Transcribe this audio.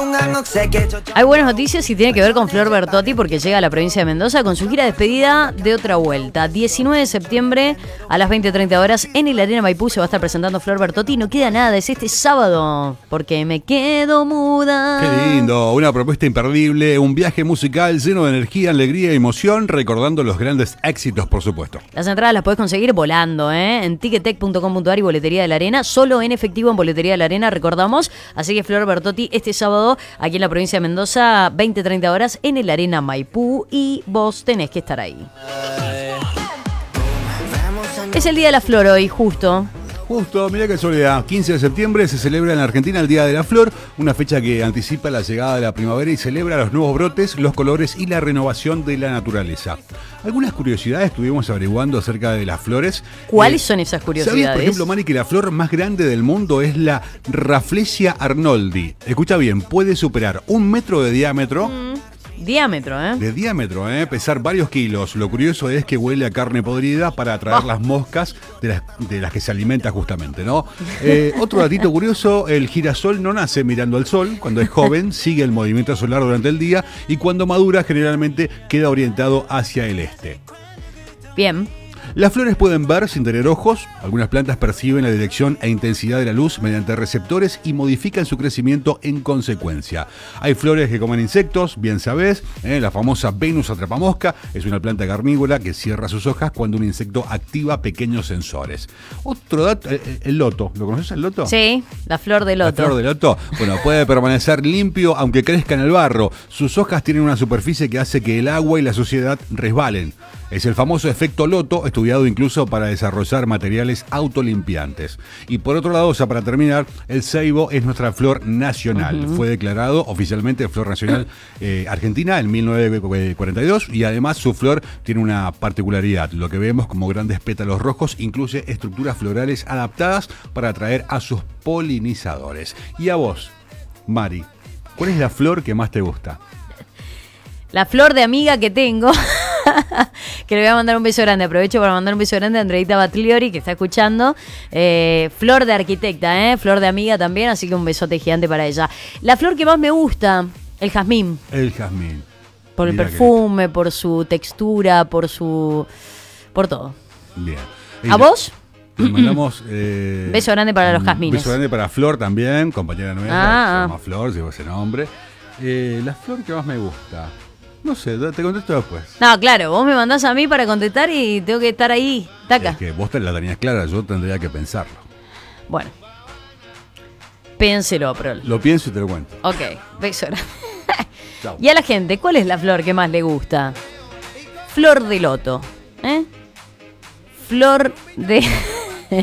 Hay buenas noticias y tiene que ver con Flor Bertotti porque llega a la provincia de Mendoza con su gira de despedida de Otra Vuelta. 19 de septiembre a las 20:30 horas en el Arena Maipú se va a estar presentando Flor Bertotti. No queda nada, es este sábado porque me quedo muda. Qué lindo, una propuesta imperdible, un viaje musical lleno de energía, alegría y emoción, recordando los grandes éxitos, por supuesto. Las entradas las podés conseguir volando, en ticketek.com.ar y Boletería de la Arena, solo en efectivo en Boletería de la Arena, recordamos. Así que Flor Bertotti este sábado aquí en la provincia de Mendoza, 20:30 horas en el Arena Maipú y vos tenés que estar ahí. Es el Día de la Flor hoy, justo. Justo, mirá qué casualidad. 15 de septiembre se celebra en la Argentina el Día de la Flor, una fecha que anticipa la llegada de la primavera y celebra los nuevos brotes, los colores y la renovación de la naturaleza. Algunas curiosidades estuvimos averiguando acerca de las flores. ¿Cuáles son esas curiosidades? ¿Sabías, por ejemplo, Mari, que la flor más grande del mundo es la Rafflesia arnoldi? Escucha bien, puede superar 1 metro de diámetro. Diámetro, De diámetro, pesar varios kilos. Lo curioso es que huele a carne podrida para atraer las moscas de las que se alimenta justamente, ¿no? Otro datito curioso, el girasol no nace mirando al sol. Cuando es joven sigue el movimiento solar durante el día y cuando madura generalmente queda orientado hacia el este. Bien. Las flores pueden ver sin tener ojos. Algunas plantas perciben la dirección e intensidad de la luz mediante receptores y modifican su crecimiento en consecuencia. Hay flores que comen insectos, bien sabés. La famosa Venus atrapamosca es una planta carnívora que cierra sus hojas cuando un insecto activa pequeños sensores. Otro dato, el loto. ¿Lo conoces el loto? Sí, la flor de loto. La flor de loto, bueno, puede permanecer limpio aunque crezca en el barro. Sus hojas tienen una superficie que hace que el agua y la suciedad resbalen. Es el famoso efecto loto, estudiado incluso para desarrollar materiales autolimpiantes. Y por otro lado, para terminar, el ceibo es nuestra flor nacional. Fue declarado oficialmente flor nacional argentina en 1942 y además su flor tiene una particularidad. Lo que vemos como grandes pétalos rojos incluye estructuras florales adaptadas para atraer a sus polinizadores. Y a vos, Mari, ¿cuál es la flor que más te gusta? La flor de amiga que tengo, que le voy a mandar un beso grande. Aprovecho para mandar un beso grande a Andreita Batliori, que está escuchando. Flor de arquitecta, flor de amiga también, así que un besote gigante para ella. La flor que más me gusta, el jazmín. El jazmín. Por el perfume, por su textura, por todo. Bien. ¿A vos? Le mandamos beso grande para los jazmines. Beso grande para Flor también, compañera nuestra, se llama Flor, llevo ese nombre. La flor que más me gusta, no sé, te contesto después. No, claro, vos me mandás a mí para contestar y tengo que estar ahí, taca. Es que vos la tenías clara, yo tendría que pensarlo. Bueno, piénselo, Prol. Lo pienso y te lo cuento. Ok, beso grande. Y a la gente, ¿cuál es la flor que más le gusta? Flor de loto, Flor de...